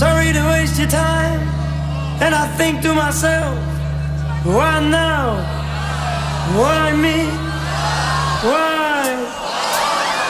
sorry to waste your time. And I think to myself, why now? Why me? Why